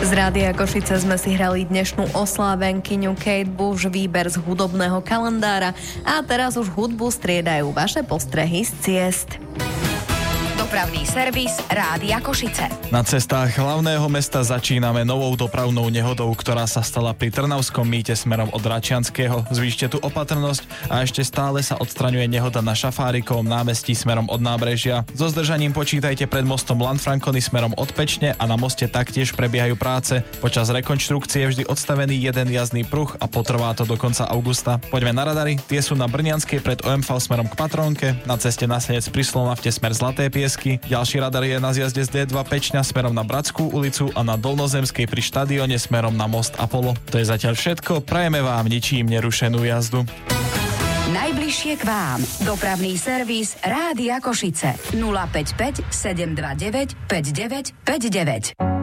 Z Rádia Košice sme si hrali dnešnú oslávenkyňu Kate Bush, výber z hudobného kalendára a teraz už hudbu striedajú vaše postrehy z ciest. Dopravný servis Rádia Košice. Na cestách hlavného mesta začíname novou dopravnou nehodou, ktorá sa stala pri Trnavskom mýte smerom od Račianskeho. Zvýšte tu opatrnosť a ešte stále sa odstraňuje nehoda na Šafárikovom námestí smerom od Nábrežia. So zdržaním počítajte pred mostom Lanfrancony smerom od Pečne a na moste taktiež prebiehajú práce. Počas rekonštrukcie je vždy odstavený jeden jazdný pruh a potrvá to do konca augusta. Poďme na radary, tie sú na Brnianskej pred OMV smerom k Patrónke, na ceste na Senec pri Slovnafte smer Zlaté Piesky. Ďalší radar je na zjazde z D2 Pečňa smerom na Bratskú ulicu a na Dolnozemskej pri štadióne smerom na most Apollo. To je zatiaľ všetko, prajeme vám ničím nerušenú jazdu. Najbližšie k vám. Dopravný servis Rádia Košice. 055 729 5959.